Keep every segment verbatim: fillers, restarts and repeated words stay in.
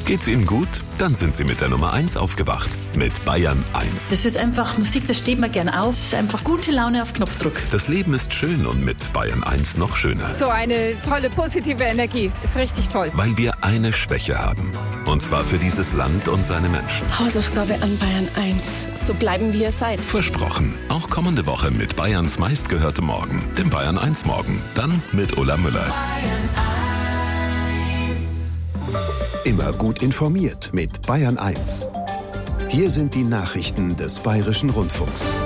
Geht's Ihnen gut? Dann sind Sie mit der Nummer eins aufgewacht. Mit Bayern eins. Das ist einfach Musik, da steht man gern auf. Es ist einfach gute Laune auf Knopfdruck. Das Leben ist schön und mit Bayern eins noch schöner. So eine tolle, positive Energie. Ist richtig toll. Weil wir eine Schwäche haben. Und zwar für dieses Land und seine Menschen. Hausaufgabe an Bayern eins. So bleiben, wie ihr seid. Versprochen. Auch kommende Woche mit Bayerns meistgehörte Morgen. Dem Bayern eins Morgen. Dann mit Ulla Müller. Bayern eins. Immer gut informiert mit Bayern eins. Hier sind die Nachrichten des Bayerischen Rundfunks.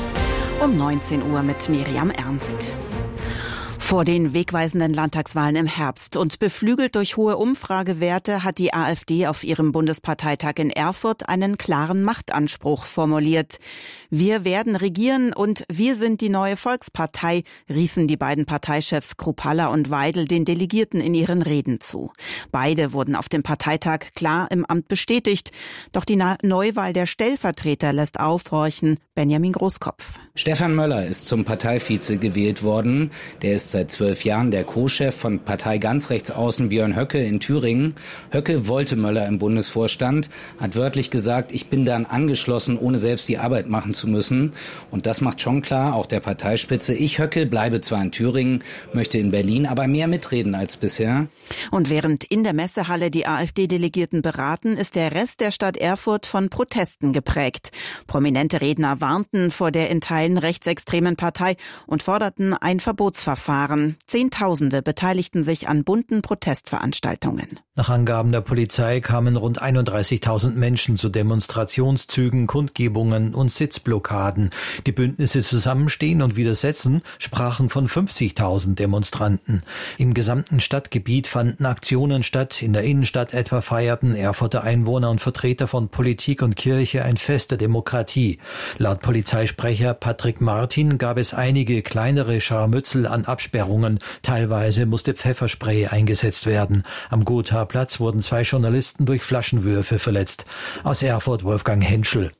Um neunzehn Uhr mit Miriam Ernst. Vor den wegweisenden Landtagswahlen im Herbst und beflügelt durch hohe Umfragewerte hat die AfD auf ihrem Bundesparteitag in Erfurt einen klaren Machtanspruch formuliert. Wir werden regieren und wir sind die neue Volkspartei, riefen die beiden Parteichefs Kruppalla und Weidel den Delegierten in ihren Reden zu. Beide wurden auf dem Parteitag klar im Amt bestätigt. Doch die Neuwahl der Stellvertreter lässt aufhorchen. Benjamin Großkopf. Stefan Möller ist zum Parteivize gewählt worden. Der ist seit zwölf Jahren der Co-Chef von Partei ganz rechts außen Björn Höcke in Thüringen. Höcke wollte Möller im Bundesvorstand, hat wörtlich gesagt, ich bin dann angeschlossen, ohne selbst die Arbeit machen zu müssen. Und das macht schon klar, auch der Parteispitze, ich Höcke bleibe zwar in Thüringen, möchte in Berlin aber mehr mitreden als bisher. Und während in der Messehalle die AfD-Delegierten beraten, ist der Rest der Stadt Erfurt von Protesten geprägt. Prominente Redner warnten vor der in Teilen rechtsextremen Partei und forderten ein Verbotsverfahren. Zehntausende beteiligten sich an bunten Protestveranstaltungen. Nach Angaben der Polizei kamen rund einunddreißigtausend Menschen zu Demonstrationszügen, Kundgebungen und Sitzblockaden. Die Bündnisse Zusammenstehen und Widersetzen sprachen von fünfzigtausend Demonstranten. Im gesamten Stadtgebiet fanden Aktionen statt. In der Innenstadt etwa feierten Erfurter Einwohner und Vertreter von Politik und Kirche ein Fest der Demokratie. Laut Polizeisprecher Patrick Martin gab es einige kleinere Scharmützel an Absperrungen. Teilweise musste Pfefferspray eingesetzt werden. Am Gotha-Platz wurden zwei Journalisten durch Flaschenwürfe verletzt. Aus Erfurt Wolfgang Henschel.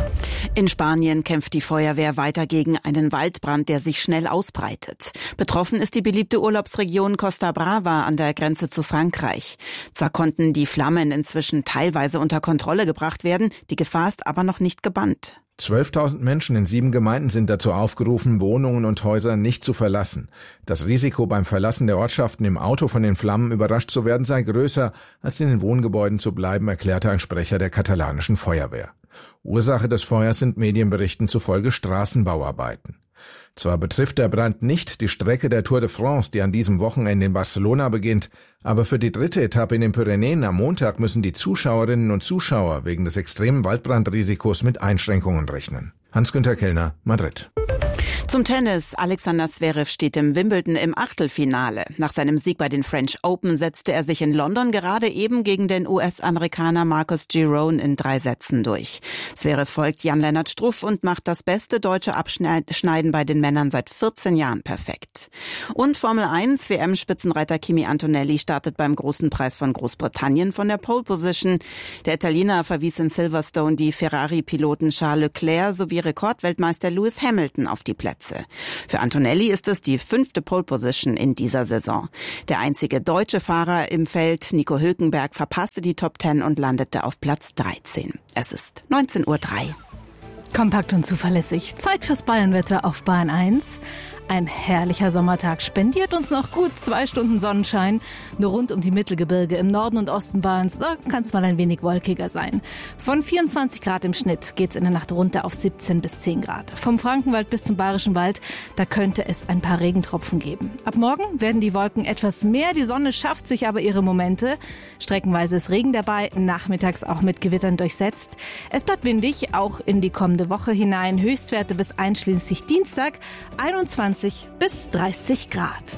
In Spanien kämpft die Feuerwehr weiter gegen einen Waldbrand, der sich schnell ausbreitet. Betroffen ist die beliebte Urlaubsregion Costa Brava an der Grenze zu Frankreich. Zwar konnten die Flammen inzwischen teilweise unter Kontrolle gebracht werden, die Gefahr ist aber noch nicht gebannt. zwölftausend Menschen in sieben Gemeinden sind dazu aufgerufen, Wohnungen und Häuser nicht zu verlassen. Das Risiko beim Verlassen der Ortschaften im Auto von den Flammen überrascht zu werden sei größer, als in den Wohngebäuden zu bleiben, erklärte ein Sprecher der katalanischen Feuerwehr. Ursache des Feuers sind Medienberichten zufolge Straßenbauarbeiten. Zwar betrifft der Brand nicht die Strecke der Tour de France, die an diesem Wochenende in Barcelona beginnt, aber für die dritte Etappe in den Pyrenäen am Montag müssen die Zuschauerinnen und Zuschauer wegen des extremen Waldbrandrisikos mit Einschränkungen rechnen. Hans-Günther Kellner, Madrid. Zum Tennis. Alexander Zverev steht im Wimbledon im Achtelfinale. Nach seinem Sieg bei den French Open setzte er sich in London gerade eben gegen den U S-Amerikaner Marcus Giron in drei Sätzen durch. Zverev folgt Jan-Lennart Struff und macht das beste deutsche Abschneiden bei den Männern seit vierzehn Jahren perfekt. Und Formel eins, W M-Spitzenreiter Kimi Antonelli startet beim Großen Preis von Großbritannien von der Pole Position. Der Italiener verwies in Silverstone die Ferrari-Piloten Charles Leclerc sowie Rekordweltmeister Lewis Hamilton auf die Plätze. Für Antonelli ist es die fünfte Pole Position in dieser Saison. Der einzige deutsche Fahrer im Feld, Nico Hülkenberg, verpasste die Top zehn und landete auf Platz dreizehn. Es ist neunzehn Uhr drei. Kompakt und zuverlässig. Zeit fürs Bayernwetter auf Bayern eins. Ein herrlicher Sommertag spendiert uns noch gut zwei Stunden Sonnenschein. Nur rund um die Mittelgebirge im Norden und Osten Bayerns, da kann es mal ein wenig wolkiger sein. Von vierundzwanzig Grad im Schnitt geht's in der Nacht runter auf siebzehn bis zehn Grad. Vom Frankenwald bis zum Bayerischen Wald, da könnte es ein paar Regentropfen geben. Ab morgen werden die Wolken etwas mehr, die Sonne schafft sich aber ihre Momente. Streckenweise ist Regen dabei, nachmittags auch mit Gewittern durchsetzt. Es bleibt windig, auch in die kommende Woche hinein. Höchstwerte bis einschließlich Dienstag einundzwanzig bis dreißig Grad.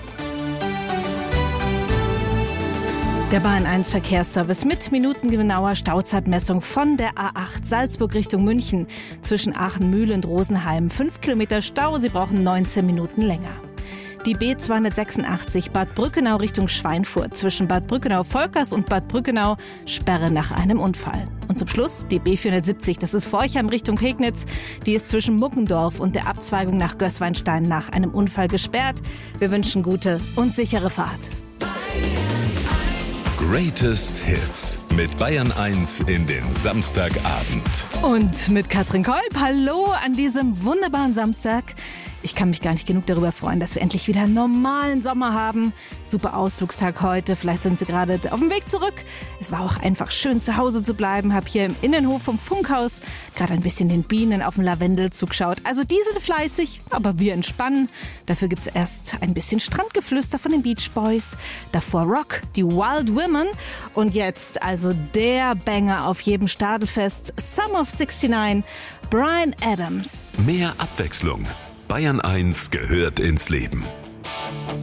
Der Bayern eins Verkehrsservice mit minutengenauer Stauzeitmessung von der A acht Salzburg Richtung München. Zwischen Aachen-Mühl und Rosenheim fünf Kilometer Stau, Sie brauchen neunzehn Minuten länger. Die B zweihundertsechsundachtzig Bad Brückenau Richtung Schweinfurt. Zwischen Bad Brückenau-Volkers und Bad Brückenau Sperre nach einem Unfall. Und zum Schluss die B vierhundertsiebzig, das ist Forchheim Richtung Pegnitz. Die ist zwischen Muckendorf und der Abzweigung nach Gößweinstein nach einem Unfall gesperrt. Wir wünschen gute und sichere Fahrt. Greatest Hits mit Bayern eins in den Samstagabend. Und mit Katrin Kolb. Hallo an diesem wunderbaren Samstag. Ich kann mich gar nicht genug darüber freuen, dass wir endlich wieder einen normalen Sommer haben. Super Ausflugstag heute. Vielleicht sind Sie gerade auf dem Weg zurück. Es war auch einfach schön, zu Hause zu bleiben. Hab hier im Innenhof vom Funkhaus gerade ein bisschen den Bienen auf dem Lavendel zugeschaut. Also die sind fleißig, aber wir entspannen. Dafür gibt's erst ein bisschen Strandgeflüster von den Beach Boys. Davor Rock, die Wild Women. Und jetzt also der Banger auf jedem Stadelfest. Sum of sixty-nine, Bryan Adams. Mehr Abwechslung. Bayern eins gehört ins Leben.